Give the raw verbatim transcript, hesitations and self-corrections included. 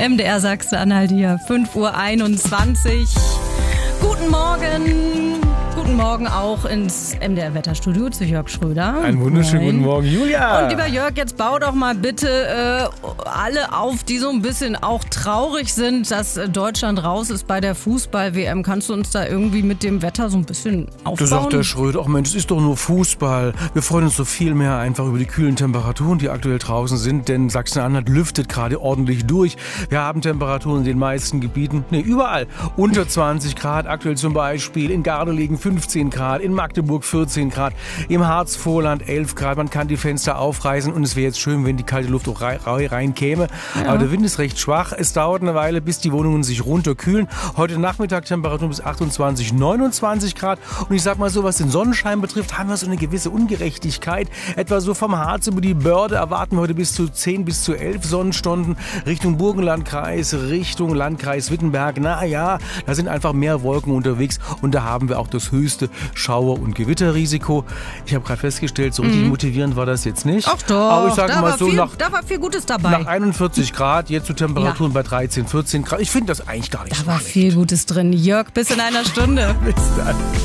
M D R Sachsen-Anhalt hier, fünf Uhr einundzwanzig. Guten Morgen. Guten Morgen auch ins M D R-Wetterstudio zu Jörg Schröder. Einen wunderschönen Moin. Guten Morgen, Julia. Und lieber Jörg, jetzt bau doch mal bitte äh, alle auf, die so ein bisschen auch traurig sind, dass Deutschland raus ist bei der Fußball-W M. Kannst du uns da irgendwie mit dem Wetter so ein bisschen aufbauen? Da sagt der Schröder, ach Mensch, es ist doch nur Fußball. Wir freuen uns so viel mehr einfach über die kühlen Temperaturen, die aktuell draußen sind, denn Sachsen-Anhalt lüftet gerade ordentlich durch. Wir haben Temperaturen in den meisten Gebieten, ne, überall, unter zwanzig Grad. Aktuell zum Beispiel in Gardelegen fünfzehn Grad, in Magdeburg vierzehn Grad, im Harzvorland elf Grad. Man kann die Fenster aufreißen und es wäre jetzt schön, wenn die kalte Luft auch rein, rein käme. Ja. Aber der Wind ist recht schwach. Es dauert eine Weile, bis die Wohnungen sich runterkühlen. Heute Nachmittag Temperatur bis achtundzwanzig, neunundzwanzig Grad. Und ich sag mal so, was den Sonnenschein betrifft, haben wir so eine gewisse Ungerechtigkeit. Etwa so vom Harz über die Börde erwarten wir heute bis zu zehn bis zu elf Sonnenstunden. Richtung Burgenlandkreis, Richtung Landkreis Wittenberg. Na ja, da sind einfach mehr Wolken unterwegs und da haben wir auch das höchste Schauer- und Gewitterrisiko. Ich habe gerade festgestellt, so richtig mhm. motivierend war das jetzt nicht. Ach doch, aber ich sage mal so, viel, nach, da war viel Gutes dabei. Nach einundvierzig Grad, jetzt zu Temperaturen ja. bei dreizehn, vierzehn Grad. Ich finde das eigentlich gar nicht da so war schlecht. viel Gutes drin. Jörg, bis in einer Stunde. Bis dann.